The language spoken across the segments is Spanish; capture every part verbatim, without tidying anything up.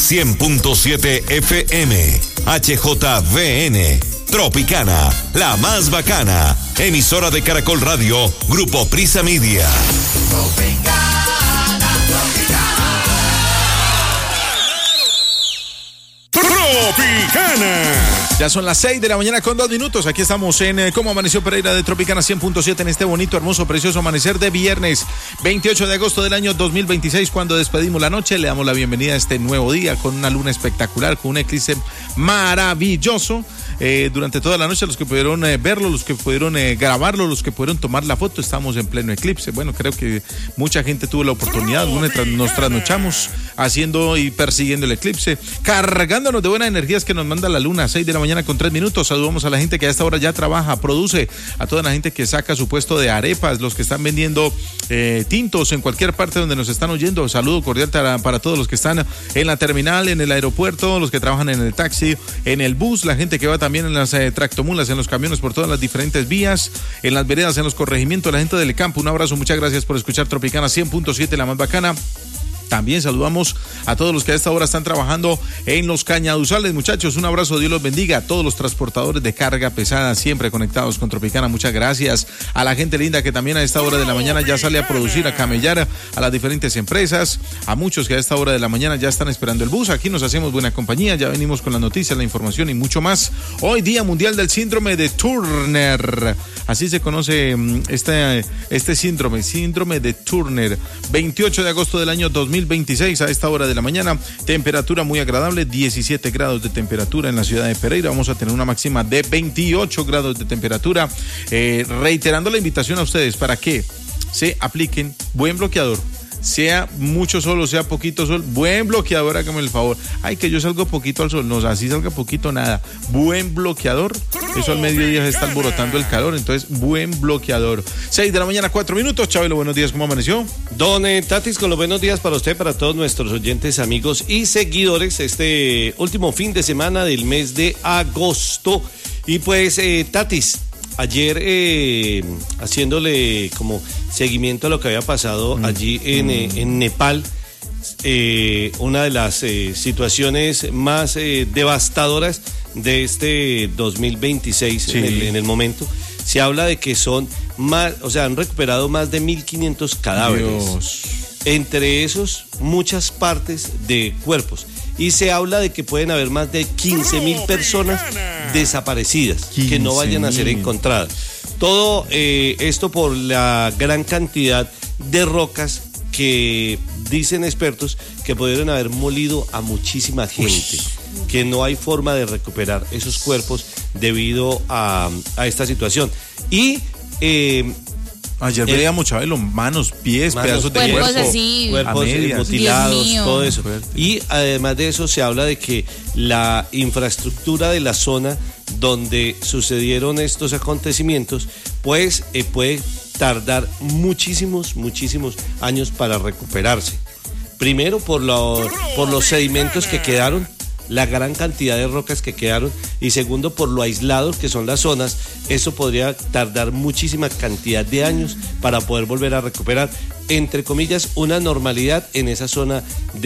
cien punto siete F M, H J V N, Tropicana, la más bacana, emisora de Caracol Radio, Grupo Prisa Media. Tropicana, Tropicana. Tropicana. Ya son las seis de la mañana con dos minutos. Aquí estamos en eh, Cómo Amaneció Pereira de Tropicana cien punto siete en este bonito, hermoso, precioso amanecer de viernes veintiocho de agosto del año dos mil veintiséis. Cuando despedimos la noche, le damos la bienvenida a este nuevo día con una luna espectacular, con un eclipse maravilloso. Eh, durante toda la noche, los que pudieron eh, verlo, los que pudieron eh, grabarlo, los que pudieron tomar la foto, estamos en pleno eclipse. Bueno, creo que mucha gente tuvo la oportunidad. Nos trasnochamos haciendo y persiguiendo el eclipse, cargándonos de buenas energías que nos manda la luna. seis de la mañana con tres minutos. Saludamos a la gente que a esta hora ya trabaja, produce, a toda la gente que saca su puesto de arepas, los que están vendiendo eh, tintos en cualquier parte donde nos están oyendo. Saludo cordial para, para todos los que están en la terminal, en el aeropuerto, los que trabajan en el taxi, en el bus, la gente que va también en las eh, tractomulas, en los camiones por todas las diferentes vías, en las veredas, en los corregimientos, la gente del campo. Un abrazo, muchas gracias por escuchar Tropicana cien punto siete, la más bacana. También saludamos a todos los que a esta hora están trabajando en los cañaduzales, muchachos. Un abrazo, Dios los bendiga. A todos los transportadores de carga pesada, siempre conectados con Tropicana, muchas gracias. A la gente linda que también a esta hora de la mañana ya sale a producir, a camellar a las diferentes empresas. A muchos que a esta hora de la mañana ya están esperando el bus. Aquí nos hacemos buena compañía, ya venimos con las noticias, la información y mucho más. Hoy, Día Mundial del Síndrome de Turner. Así se conoce este, este síndrome, síndrome de Turner. veintiocho de agosto del año dos mil veintiséis a esta hora de la mañana, temperatura muy agradable, diecisiete grados de temperatura en la ciudad de Pereira. Vamos a tener una máxima de veintiocho grados de temperatura. Eh, reiterando la invitación a ustedes para que se apliquen buen bloqueador. Sea mucho sol o sea poquito sol, buen bloqueador, hágame el favor. Ay, que yo salgo poquito al sol, no, así salga poquito, nada. Buen bloqueador, eso al mediodía se está alborotando el calor, entonces buen bloqueador. seis de la mañana, cuatro minutos. Chabelo, buenos días, ¿cómo amaneció? Don eh, Tatis, con los buenos días para usted, para todos nuestros oyentes, amigos y seguidores, este último fin de semana del mes de agosto. Y pues, eh, Tatis, ayer eh, haciéndole como seguimiento a lo que había pasado mm. allí en, mm. eh, en Nepal, eh, una de las eh, situaciones más eh, devastadoras de este dos mil veintiséis sí. en, el, en el momento. Se habla de que son más, o sea, han recuperado más de mil quinientos cadáveres. Dios. Entre esos, muchas partes de cuerpos. Y se habla de que pueden haber más de quince mil personas desaparecidas que no vayan a ser encontradas. Todo eh, esto por la gran cantidad de rocas que dicen expertos que pudieron haber molido a muchísima gente. Uy. Que no hay forma de recuperar esos cuerpos debido a, a esta situación. Y eh, ayer eh, veíamos, Chabelo, manos, pies, manos, pedazos de cuerpos cuerpo, así, cuerpos mutilados, todo eso. Y además de eso se habla de que la infraestructura de la zona donde sucedieron estos acontecimientos, pues eh, puede tardar muchísimos, muchísimos años para recuperarse. Primero por, lo, por los sedimentos que quedaron, la gran cantidad de rocas que quedaron, y segundo por lo aislados que son las zonas. Eso podría tardar muchísima cantidad de años para poder volver a recuperar, entre comillas, una normalidad en esa zona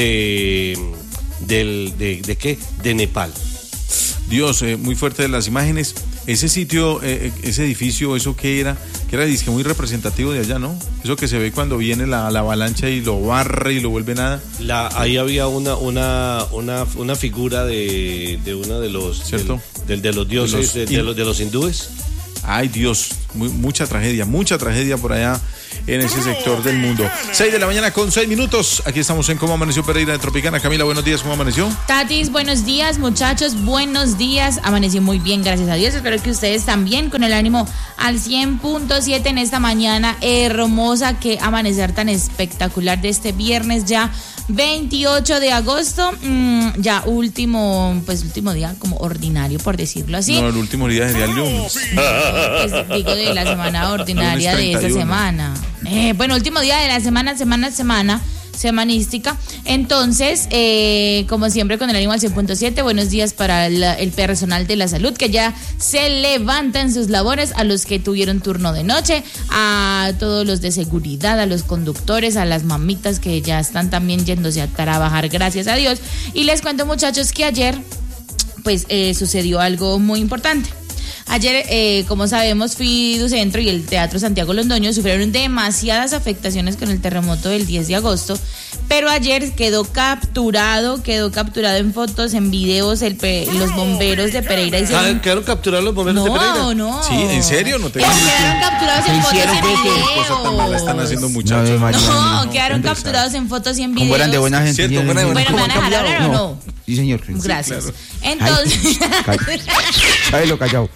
de del, de, de ¿qué? De Nepal. Dios, eh, muy fuerte de las imágenes. Ese sitio, eh, ese edificio, eso que era, que era disque muy representativo de allá, ¿no? Eso que se ve cuando viene la, la avalancha y lo barre y lo vuelve nada. La, ahí había una, una, una, una figura de, de uno de los, ¿cierto? Del, del, de los dioses, de los, de, de los, de los hindúes. Ay, Dios, muy, mucha tragedia, mucha tragedia por allá en ese sector del mundo. seis de la mañana con seis minutos. Aquí estamos en Cómo Amaneció Pereira de Tropicana. Camila, buenos días, ¿cómo amaneció? Tatis, buenos días, muchachos, buenos días. Amaneció muy bien, gracias a Dios. Espero que ustedes también, con el ánimo al cien punto siete en esta mañana hermosa. Qué amanecer tan espectacular de este viernes ya veintiocho de agosto, mmm, ya último, pues último día como ordinario, por decirlo así. No, el último día sería el lunes. Pues, digo, de la semana ordinaria de esta semana. Eh, bueno, último día de la semana, semana, semana. semanística. Entonces, eh, como siempre con el ánimo al cien punto siete, buenos días para el, el personal de la salud que ya se levanta en sus labores, a los que tuvieron turno de noche, a todos los de seguridad, a los conductores, a las mamitas que ya están también yéndose a trabajar, gracias a Dios. Y les cuento, muchachos, que ayer pues eh, sucedió algo muy importante. Ayer, eh, como sabemos, Fiducentro y el Teatro Santiago Londoño sufrieron demasiadas afectaciones con el terremoto del diez de agosto, pero ayer quedó capturado, quedó capturado en fotos, en videos, el pe- los bomberos de Pereira hicieron... ¿Quedaron capturados los bomberos no, de Pereira? No, no. Sí, ¿en serio? No te Quedaron capturados en fotos y en videos. Cosa tan mala están haciendo, muchachos. No, no, no quedaron capturados en fotos y en videos. Como eran de buena gente. Cierto, buena, buena. Bueno, ¿me van a dejar hablar o no? Sí, señor. Gracias. Sí, claro. Entonces... Cállalo callado.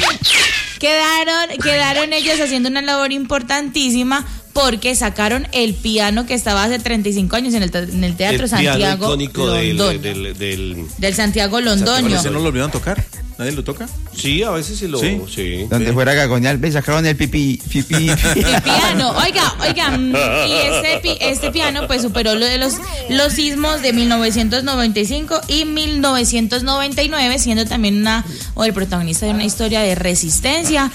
Quedaron, quedaron ellos haciendo una labor importantísima porque sacaron el piano que estaba hace treinta y cinco años en el, en el Teatro el Santiago piano icónico del, Londoño. del, del, del, del Santiago Londoño. ¿Ese no lo olvidan tocar? ¿Nadie lo toca? Sí, a veces sí lo... Sí. sí. Donde Sí. fuera Gagonial, ve, sacaron el pipí, pipí. El piano, oiga, oiga, y este, pi- este piano pues superó lo de los, los sismos de mil novecientos noventa y cinco y mil novecientos noventa y nueve, siendo también una, o el protagonista de una historia de resistencia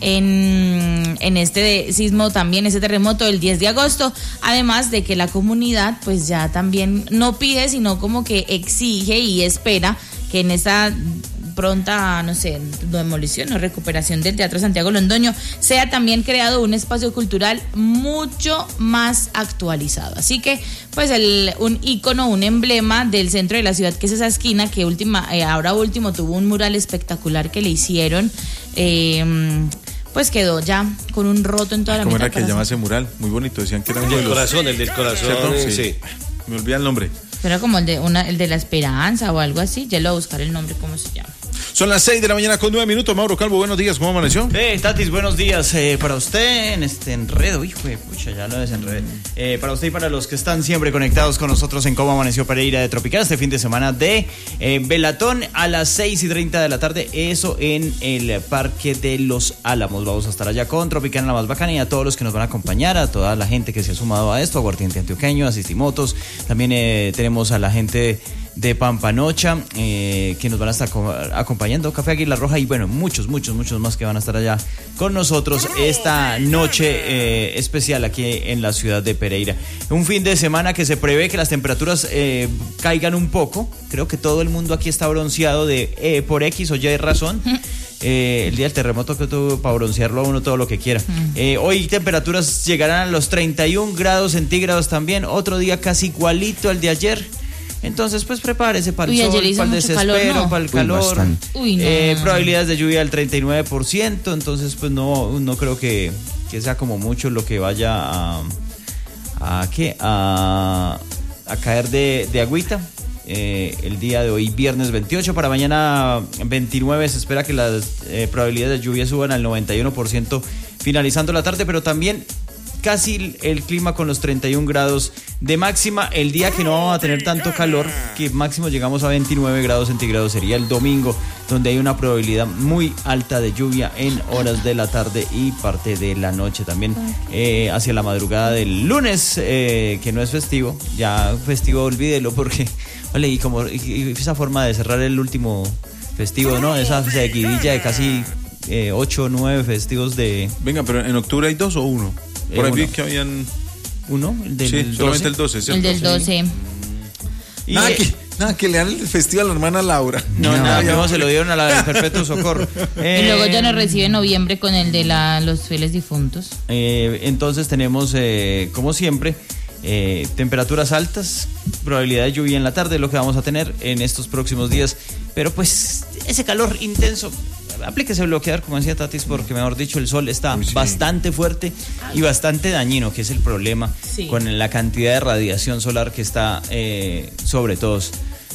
en, en este de, sismo también, ese terremoto del diez de agosto, además de que la comunidad pues ya también no pide, sino como que exige y espera que en esta pronta, no sé, demolición o recuperación del Teatro Santiago Londoño sea también creado un espacio cultural mucho más actualizado. Así que, pues, el, un ícono, un emblema del centro de la ciudad, que es esa esquina que última, eh, ahora último tuvo un mural espectacular que le hicieron, eh, pues quedó ya con un roto en toda la ¿Cómo mitad. era que llamaba ese mural? Muy bonito, decían que era El uno de del los... corazón, el del corazón, ¿Cierto? sí. Sí. Me olvida el nombre. Era como el de, una, el de la esperanza o algo así. Ya lo voy a buscar el nombre, ¿cómo se llama? Son las seis de la mañana con nueve minutos. Mauro Calvo, buenos días, ¿cómo amaneció? Eh, Tatis, buenos días eh, para usted en este enredo, hijo de pucha, ya lo desenredé. Eh, para usted y para los que están siempre conectados con nosotros en Cómo Amaneció Pereira de Tropical, este fin de semana de eh, Velatón a las seis y treinta de la tarde, eso en el Parque de los Álamos. Vamos a estar allá con Tropicana, la más bacana, y a todos los que nos van a acompañar, a toda la gente que se ha sumado a esto, Aguardiente Antioqueño, Asistimotos, también eh, tenemos a la gente de Pampanocha, eh, que nos van a estar co- acompañando, Café Águila Roja y bueno, muchos, muchos, muchos más que van a estar allá con nosotros esta noche eh, especial aquí en la ciudad de Pereira. Un fin de semana que se prevé que las temperaturas eh, caigan un poco. Creo que todo el mundo aquí está bronceado de eh, por X o Y razón. Eh, el día del terremoto que tuvo para broncearlo a uno todo lo que quiera. Eh, hoy temperaturas llegarán a los treinta y un grados centígrados también. Otro día casi igualito al de ayer. Entonces, pues prepárese para el Uy, sol, ayer hizo para el mucho desespero, calor, ¿no? para el Uy, calor. bastante. Uy, no. Eh, probabilidades de lluvia del treinta y nueve por ciento. Entonces, pues no, no creo que, que sea como mucho lo que vaya a. ¿A qué? A, a caer de, de agüita. Eh, el día de hoy, viernes veintiocho, para mañana veintinueve, se espera que las eh, probabilidades de lluvia suban al noventa y uno por ciento finalizando la tarde, pero también casi el clima con los treinta y un grados de máxima. El día que no vamos a tener tanto calor, que máximo llegamos a veintinueve grados centígrados, sería el domingo, donde hay una probabilidad muy alta de lluvia en horas de la tarde y parte de la noche también, eh, hacia la madrugada del lunes, eh, que no es festivo. Ya festivo, olvídelo, porque vale, y como y, y esa forma de cerrar el último festivo, ¿no? Esa seguidilla de casi eh, ocho o nueve festivos de... Venga, pero ¿en octubre hay dos o uno? Por Eh, ahí vi uno. que habían... ¿Uno? El del Sí, doce. solamente el doce, ¿cierto? El del doce. Y, Nada, eh, que, nada, que le dan el festival a la hermana Laura. No, No, nada, ya, no, se lo dieron a la del Perpetuo Socorro. Eh, Y luego ya nos recibe en noviembre con el de la, los fieles difuntos. eh, entonces tenemos, eh, como siempre, eh, temperaturas altas, probabilidad de lluvia en la tarde, lo que vamos a tener en estos próximos días. Pero pues ese calor intenso, aplíquese bloqueador, como decía Tatis, porque mejor dicho, el sol está Uy, sí. bastante fuerte y bastante dañino, que es el problema Sí. con la cantidad de radiación solar que está eh, sobre todos.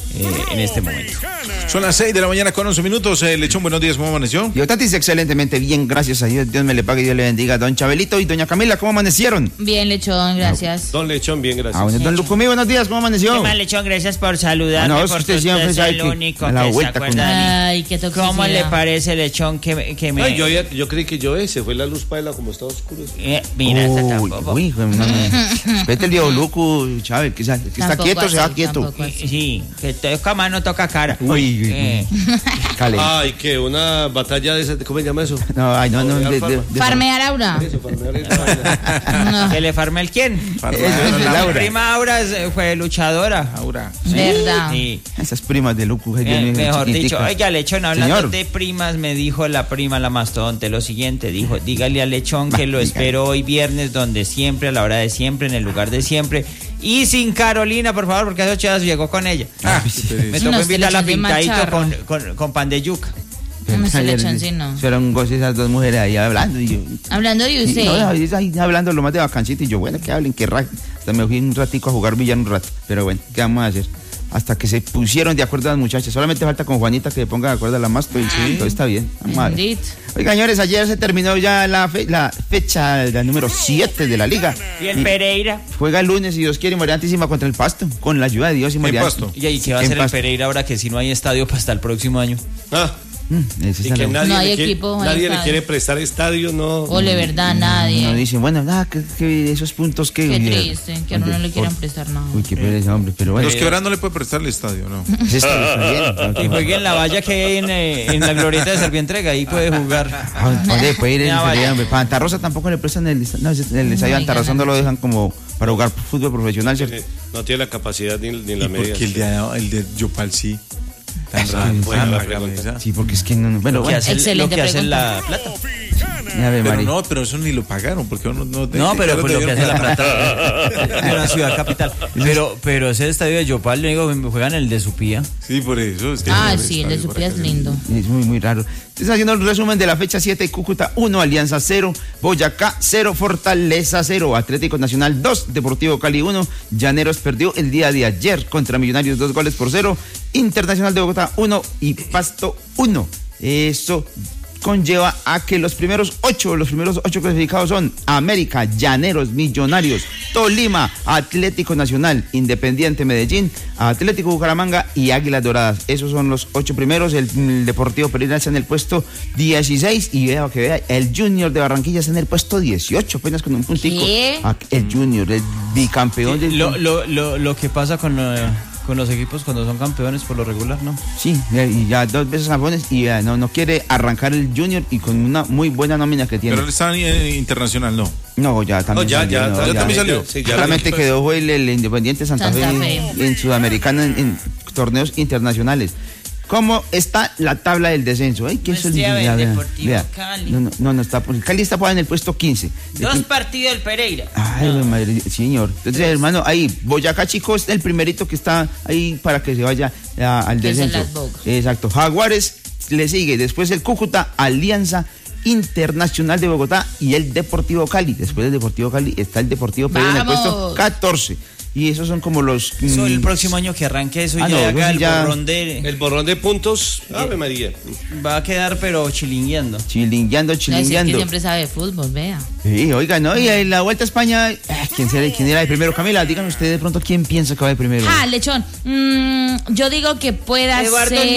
eh, en este momento. Son las seis de la mañana con once minutos. Eh, Lechón, buenos días, ¿cómo amaneció? Yo, Tatis, excelentemente bien, gracias a Dios. Dios me le pague y Dios le bendiga. Don Chabelito y doña Camila, ¿cómo amanecieron? Bien, Lechón, gracias. Don Lechón, bien, gracias. Ah, bueno, don Lucumí, buenos días, ¿cómo amaneció? ¿Qué más, Lechón? Gracias por saludarme, Ah, no, es que porque usted usted siempre es sabe el que único a la que se vuelta con- acuerda de mí. Ay, qué toxicidad. ¿Cómo le parece, Lechón, que, que me... Ay, yo, había- yo creí que yo ese fue la luz paila como está oscuro. Eh, mira, esta Uy, tampoco. uy, hijo, no, no. Vete el Diego Luco, Chávez, que, está- que está Tampoco quieto, se va así, quieto. tampoco así. Sí, que toca mano, toca cara. Uy, Eh, Cale. Ay, que una batalla de ese, ¿cómo se llama eso? No, ay, no, no. Farmear de- farma. de- de- Farmear Aura. Eso, farmear esa vaina. No, ¿Que le farme el quién? Eso es de Mi Laura. prima Aura es- fue luchadora. Aura. verdad. Sí. Esas primas de Luco. ay, Dios Eh, mío, mejor dicho, chiquiticas. oiga, Lechón, hablando Señor. de primas, me dijo la prima, la mastodonte, lo siguiente, dijo, dígale a Lechón que lo Diga. espero hoy viernes, donde siempre, a la hora de siempre, en el lugar de siempre, y sin Carolina, por favor, porque hace ocho días llegó con ella. Ah, Me qué pereza. tocó No, invitarla a este Lechón es pintadito con, macharro. con, con pan de yuca. No, ese Ayer, Lechón sí no. Eso era un goce esas dos mujeres ahí hablando. Y yo, Hablando de y usted. no, ahí, ahí hablando lo más de vacancita. Y yo, bueno, que hablen, que ra... Hasta me fui un ratico a jugar billar un rato. Pero bueno, ¿qué vamos a hacer? Hasta que se pusieron de acuerdo las muchachas. Solamente falta con Juanita que ponga de acuerdo a la más. Pues, sí, todo está bien. Vamos a ver. Bendito. Oiga, señores, ayer se terminó ya la, fe- la fecha la número siete de la liga. Y el Pereira. Juega el lunes, si Dios quiere, María Santísima contra el Pasto. Con la ayuda de Dios y María. Pasto? Y ahí, ¿qué va a En hacer el Pasto. Pereira ahora que si no hay estadio para hasta el próximo año? Ah, Mm, ese y está que la- nadie, No hay le, quiere, equipo, no hay nadie le estadio. quiere prestar estadio, no. Ole, verdad, nadie. No dicen, bueno, nada, que, que esos puntos que. Qué uy, triste, que a uno no le quieran por- prestar nada. Uy, qué pereza, hombre, pero bueno. Los quebrados no le puede prestar el estadio, ¿no? Ese está- está bien. Y juegue en la valla que hay en, eh, en la glorieta de Servientrega, ahí puede jugar. Ah, ¿dónde puede ir en Ya vaya. serio, hombre? Para Santa Rosa tampoco le prestan el, no, ese- el estadio de Santa Rosa no lo dejan como para jugar fútbol profesional, ¿cierto? Eh, No tiene la capacidad ni, ni ¿Y la por medida. qué el de, el de Yopal sí? Tan Eso raro. es Buena la la pregunta. cabeza. Sí, porque es que no, no- bueno, Lo que bueno, hace, lo Excelente que hace pregunta. la plata. ya ve, Pero Mari. no, pero eso ni lo pagaron, porque uno no... No, pero claro, pues lo que hace debieron la pagar. plata de la ciudad capital. Pero, pero ese estadio de Yopal, le digo, juegan el de Supía. Sí, por eso. Es que Ah, no, sí, el de estadio Supía para es que- lindo. Es muy, muy raro. Estás haciendo el resumen de la fecha siete, Cúcuta uno, Alianza cero, Boyacá cero, Fortaleza cero, Atlético Nacional dos, Deportivo Cali uno, Llaneros perdió el día de ayer contra Millonarios dos goles por cero, Internacional de Bogotá uno y Pasto uno. Eso conlleva a que los primeros ocho, los primeros ocho clasificados son América, Llaneros, Millonarios, Tolima, Atlético Nacional, Independiente Medellín, Atlético Bucaramanga y Águilas Doradas. Esos son los ocho primeros. El, el Deportivo Pereira está en el puesto dieciséis y vea que vea, el Junior de Barranquilla está en el puesto dieciocho, apenas con un puntico. ¿Qué? Ah, el Junior, el bicampeón del Lo, lo, lo, lo que pasa con, eh, con los equipos cuando son campeones por lo regular, ¿no? Sí, y ya dos veces campeones y ya no, no quiere arrancar el Junior y con una muy buena nómina que tiene. Pero él está en internacional, ¿no? No, ya también No, ya, salió, ya, no, ya también salió. Sí, ya. Solamente quedó fue el, el Independiente Santa, Santa Fe, Fe. en Sudamericana en, en torneos internacionales. ¿Cómo está la tabla del descenso? Ay, ¿qué Pues es el ya ve, vea, vea, Deportivo vea. Cali. No, no, no, no está. El Cali está en el puesto quince. Dos partidos del Pereira. Ay, güey, madre, sí, señor. Entonces, hermano, ahí, Boyacá Chico es el primerito que está ahí para que se vaya a- al Que es el descenso. Las Bogas. Exacto. Jaguares le sigue, después el Cúcuta, Alianza Internacional de Bogotá y el Deportivo Cali. Después del Deportivo Cali está el Deportivo Pereira en el ¡Vamos! puesto catorce. Y esos son como los... Eso el mm, próximo año que arranque eso y Ah, ya no, haga eso el ya- borrón de... El borrón de puntos, Ave María. Va a quedar pero chilingueando. chilingueando, No, sí, es que chilingueando. siempre sabe de fútbol, vea. Sí, oiga, ¿no? Y en la Vuelta a España, ah, ¿quién, será, ¿quién era el primero? Camila, díganme ustedes de pronto quién piensa que va de primero. Ah, Lechón. Mm, yo digo que pueda Eduardo ser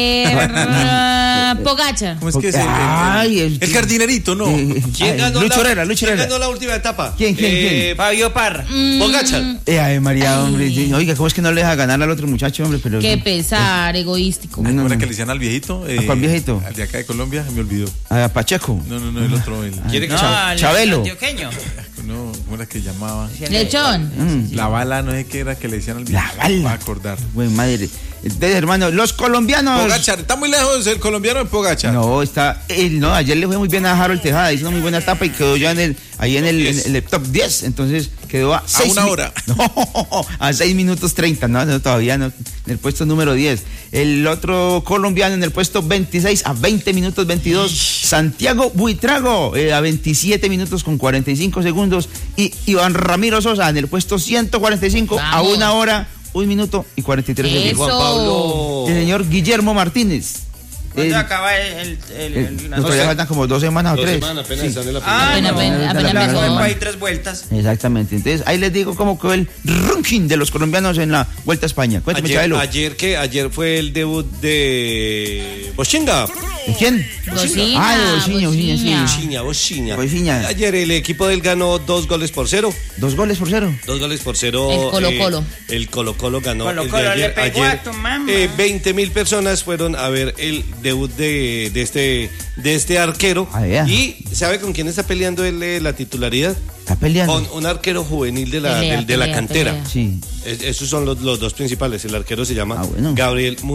ah, Pogacar. ¿Cómo es que es el, el- Ay, el, el- el jardinerito, no? Eh, ¿Quién ay, ganó, Lucho la, Herrera, Lucho ¿quién Herrera. ganó la última etapa? ¿Quién, quién, Eh, Fabio Parra. Pogacar. Eh, ay, María, hombre. sí, Oiga, ¿cómo es que no le deja ganar al otro muchacho, hombre? Pero, Qué pesar, egoístico. Ay, ¿cómo no, era no. que le decían al viejito? Eh, ¿A cuál viejito? Al de acá de Colombia, me olvidó. A Pacheco. No, no, no, el otro, el, ¿Quiere que No, Cha- al- Chabelo. antioqueño. no, ¿cómo era que llamaba? Lechón. Mm, La bala, no sé qué era que le decían al viejito. La bala. Va a acordar. Buen madre. Entonces, hermano, los colombianos. Pogachar, está muy lejos el colombiano de Pogachar. No, está. él, no, ayer le fue muy bien a Harold Tejada, hizo una muy buena etapa y quedó ya en el, ahí en el, en el top diez. Entonces quedó a seis una mi- hora. No, a seis minutos treinta, no, no, todavía no. En el puesto número diez. El otro colombiano en el puesto veintiséis a veinte minutos veintidós. Santiago Buitrago eh, a veintisiete minutos con cuarenta y cinco segundos. Y Iván Ramiro Sosa en el puesto ciento cuarenta y cinco a Vamos. una hora. un minuto y cuarenta y tres segundos. Eso. Juan Pablo. El señor Guillermo Martínez. ¿Cuándo El- acaba el, el, el, el- el- la no, todavía cosa? faltan como dos semanas o Dos tres. semanas apenas Sí. están en la Ah, Apenas- no, apenas- la apenas la empezó. Copa y tres vueltas. Exactamente. Entonces, ahí les digo cómo quedó el ranking de los colombianos en la Vuelta a España. Cuéntame, Ayer, Chabelo. ayer que ayer fue el debut de Bochinga. ¿De quién? Bocina, Ah, de Bocina, Bocina, sí. Bocina. Bochinga, Bochinga. Bocina. Ayer el equipo del ganó dos goles por cero. Dos goles por cero. Dos goles por cero. El Colo-Colo. eh, el Colo Colo ganó. Colo el de Colo ayer. le pegó Ayer, a tu mamá. eh, veinte mil personas fueron a ver el debut de, de este de este arquero. Ah, vea. Y ¿sabe con quién está peleando él eh, la titularidad? Está peleando. Con un arquero juvenil de la, Pelea, del- de la pelea, cantera. pelea. Sí. Es- esos son los, los dos principales. El arquero se llama Ah, bueno. Gabriel Murillo.